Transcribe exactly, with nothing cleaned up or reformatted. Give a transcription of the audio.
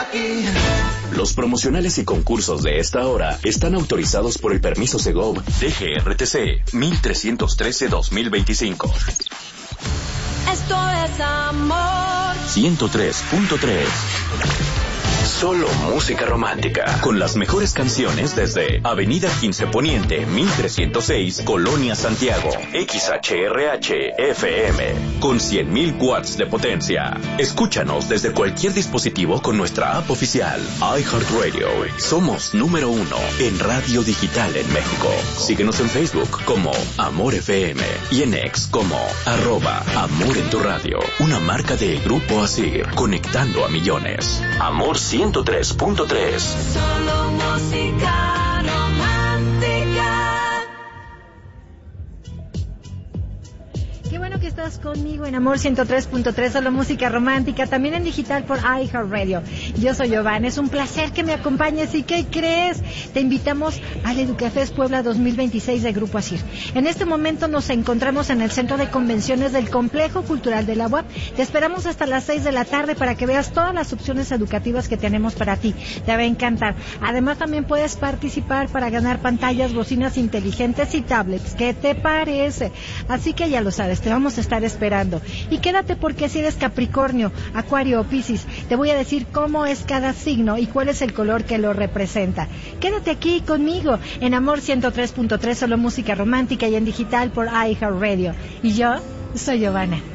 aquí. Los promocionales y concursos de esta hora están autorizados por el permiso Segov D G R T C mil trescientos trece guión dos mil veinticinco. Esto es amor. ciento tres punto tres. Solo música romántica, con las mejores canciones desde Avenida quince Poniente, mil trescientos seis, Colonia Santiago, X H R H F M, con cien mil watts de potencia. Escúchanos desde cualquier dispositivo con nuestra app oficial, iHeartRadio. Somos número uno en radio digital en México. Síguenos en Facebook como Amor F M y en X como arroba Amor en tu radio. Una marca de Grupo Asir, conectando a millones. Amor ciento tres punto tres. Solo música romántica. Qué bueno que estás conmigo en Amor ciento tres punto tres, solo música romántica, también en digital por iHeartRadio. Yo soy Giovanna, es un placer que me acompañes. ¿Y qué crees? Te invitamos al Educafest Puebla dos mil veintiséis de Grupo Asir. En este momento nos encontramos en el Centro de Convenciones del Complejo Cultural de la U A P. Te esperamos hasta las seis de la tarde para que veas todas las opciones educativas que tenemos para ti. Te va a encantar. Además, también puedes participar para ganar pantallas, bocinas inteligentes y tablets. ¿Qué te parece? Así que ya lo sabes, te vamos a estar esperando. Y quédate, porque si eres Capricornio, Acuario o Piscis, te voy a decir cómo es cada signo y cuál es el color que lo representa. Quédate aquí conmigo en Amor ciento tres punto tres, solo música romántica, y en digital por iHeartRadio. Y yo soy Giovanna.